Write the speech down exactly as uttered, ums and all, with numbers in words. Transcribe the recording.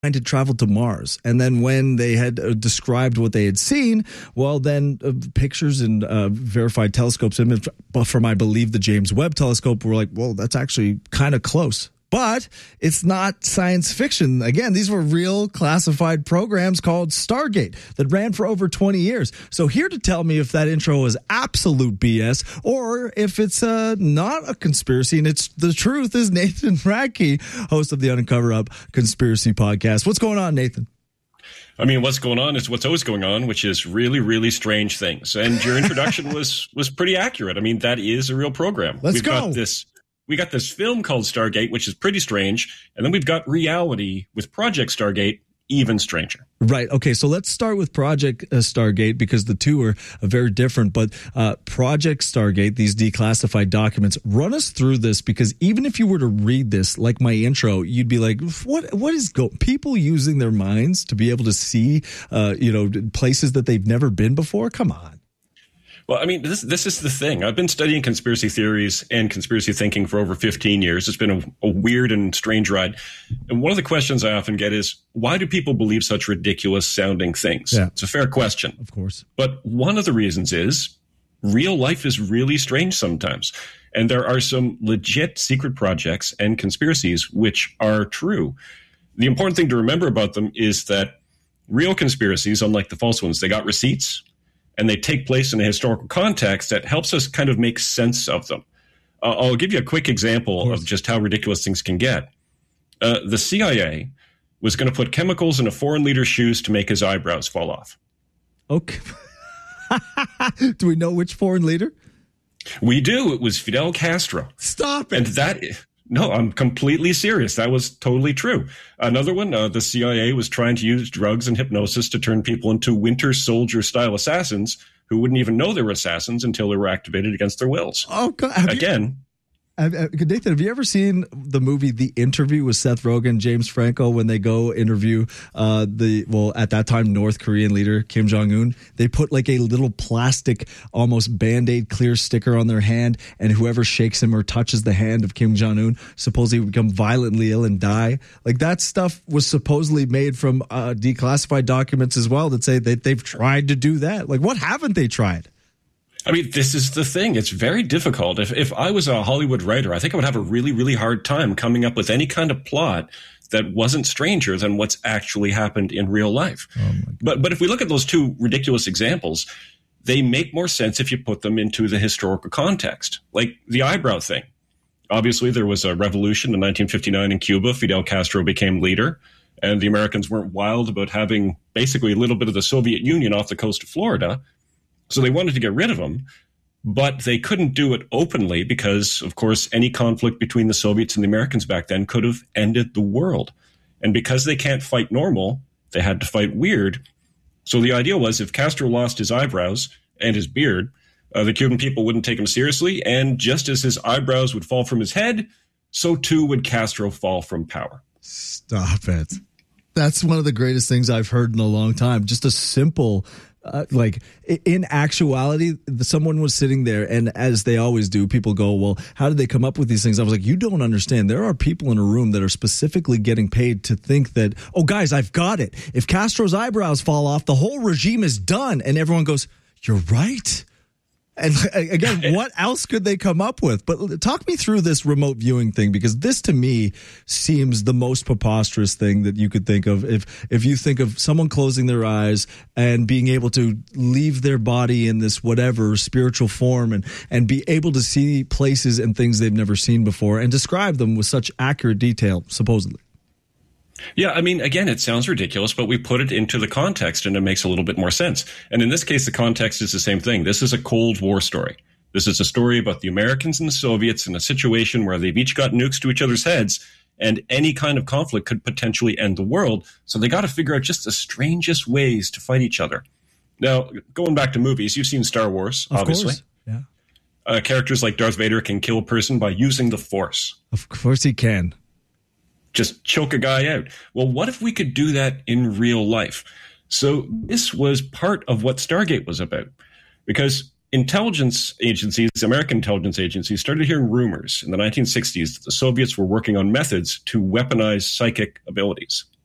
had traveled to Mars. And then when they had uh, described what they had seen, well, then uh, pictures and uh, verified telescopes image from, I believe, the James Webb Telescope were like, well, that's actually kind of close. But it's not science fiction. Again, these were real classified programs called Stargate that ran for over twenty years. So here to tell me if that intro is absolute B S or if it's uh, not a conspiracy and it's the truth is Nathan Radke, host of the Uncover Up Conspiracy Podcast. What's going on, Nathan? I mean, what's going on is what's always going on, which is really, really strange things. And your introduction was was pretty accurate. I mean, that is a real program. Let's We've go. got this. We got this film called Stargate, which is pretty strange. And then we've got reality with Project Stargate, even stranger. Right. Okay. So let's start with Project uh, Stargate because the two are uh, very different. But uh, Project Stargate, these declassified documents, run us through this because even if you were to read this, like my intro, you'd be like, what, what is go people using their minds to be able to see, uh, you know, places that they've never been before? Come on. Well, I mean, this this is the thing. I've been studying conspiracy theories and conspiracy thinking for over fifteen years. It's been a, a weird and strange ride. And one of the questions I often get is, why do people believe such ridiculous sounding things? Yeah. It's a fair question. Of course. But one of the reasons is real life is really strange sometimes. And there are some legit secret projects and conspiracies which are true. The important thing to remember about them is that real conspiracies, unlike the false ones, they got receipts. And they take place in a historical context that helps us kind of make sense of them. Uh, I'll give you a quick example of, of just how ridiculous things can get. Uh, the C I A was going to put chemicals in a foreign leader's shoes to make his eyebrows fall off. Okay. Do we know which foreign leader? We do. It was Fidel Castro. Stop it. And that... No, I'm completely serious. That was totally true. Another one, uh, the C I A was trying to use drugs and hypnosis to turn people into Winter Soldier-style assassins who wouldn't even know they were assassins until they were activated against their wills. Oh, God. Have Again... You- Have, Nathan, have you ever seen the movie The Interview with Seth Rogen, James Franco, when they go interview uh, the, well, at that time, North Korean leader Kim Jong-un? They put like a little plastic, almost Band-Aid clear sticker on their hand, and whoever shakes him or touches the hand of Kim Jong-un supposedly become violently ill and die. Like that stuff was supposedly made from uh, declassified documents as well that say that they've tried to do that. Like what haven't they tried? I mean, this is the thing. It's very difficult. If if I was a Hollywood writer, I think I would have a really, really hard time coming up with any kind of plot that wasn't stranger than what's actually happened in real life. Oh but but if we look at those two ridiculous examples, they make more sense if you put them into the historical context. Like the eyebrow thing. Obviously, there was a revolution in nineteen fifty-nine in Cuba. Fidel Castro became leader, and the Americans weren't wild about having basically a little bit of the Soviet Union off the coast of Florida. So they wanted to get rid of him, but they couldn't do it openly because, of course, any conflict between the Soviets and the Americans back then could have ended the world. And because they can't fight normal, they had to fight weird. So the idea was if Castro lost his eyebrows and his beard, uh, the Cuban people wouldn't take him seriously. And just as his eyebrows would fall from his head, so too would Castro fall from power. Stop it. That's one of the greatest things I've heard in a long time. Just a simple... Uh, like in actuality, someone was sitting there, and as they always do, people go, well, how did they come up with these things? I was like, you don't understand. There are people in a room that are specifically getting paid to think that, oh, guys, I've got it. If Castro's eyebrows fall off, the whole regime is done. And everyone goes, you're right. And again, what else could they come up with? But talk me through this remote viewing thing, because this to me seems the most preposterous thing that you could think of. If if you think of someone closing their eyes and being able to leave their body in this whatever spiritual form and, and be able to see places and things they've never seen before and describe them with such accurate detail, supposedly. Yeah, I mean, again, it sounds ridiculous, but we put it into the context and it makes a little bit more sense. And in this case, the context is the same thing. This is a Cold War story. This is a story about the Americans and the Soviets in a situation where they've each got nukes to each other's heads, and any kind of conflict could potentially end the world. So they got to figure out just the strangest ways to fight each other. Now, going back to movies, you've seen Star Wars, of obviously. Course. Yeah. Uh, characters like Darth Vader can kill a person by using the Force. Of course he can. Just choke a guy out. Well, what if we could do that in real life? So this was part of what Stargate was about, because intelligence agencies, American intelligence agencies, started hearing rumors in the nineteen sixties that the Soviets were working on methods to weaponize psychic abilities.